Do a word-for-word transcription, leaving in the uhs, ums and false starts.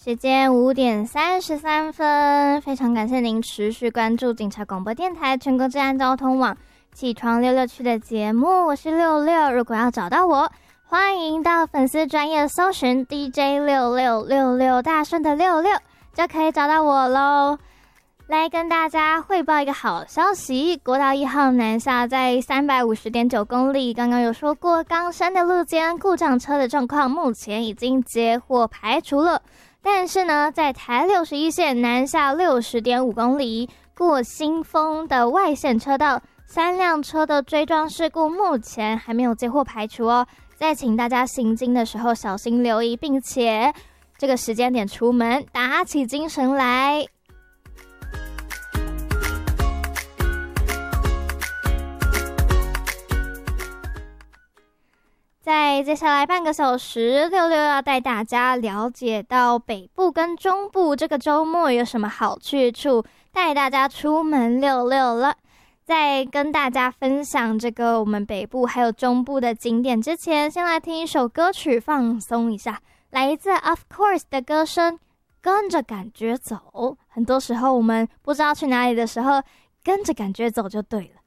时间五点三十三分，非常感谢您持续关注警察广播电台全国治安交通网起床六六区的节目，我是六六。如果要找到我，欢迎到粉丝专页搜寻 D J 六六六六大顺的六六，就可以找到我咯。来跟大家汇报一个好消息，国道一号南下在 三百五十点九 公里，刚刚有说过冈山的路肩故障车的状况目前已经接获排除了。但是呢，在台六十一线南下 六十点五 公里过新丰的外线车道，三辆车的追撞事故目前还没有接获排除哦。再请大家行经的时候小心留意，并且这个时间点出门打起精神来。在接下来半个小时，六六要带大家了解到北部跟中部这个周末有什么好去处，带大家出门溜溜了。在跟大家分享这个我们北部还有中部的景点之前，先来听一首歌曲放松一下，来自 Of Course 的歌声，跟着感觉走。很多时候我们不知道去哪里的时候，跟着感觉走就对了。